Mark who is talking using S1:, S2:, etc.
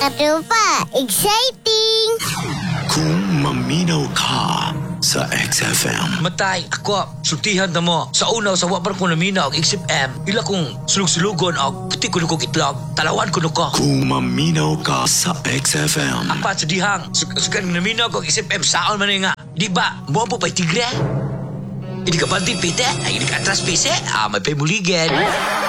S1: Katupa, exciting!
S2: Kung maminaw ka sa XFM.
S3: Matay, ako, sultihan na mo. Sa unaw, sa wabar ko namina og XFM. Ila kong sulug-sulugon og puti ko kong itlog. Talawan ko ko.
S2: Kung maminaw ka sa XFM.
S3: Apat sa dihang, sugan namina og XFM saon man nga. Di ba, mo po pa'y tigre? Hindi ka banting pite, ay hindi ka atras pise, may pamuligan.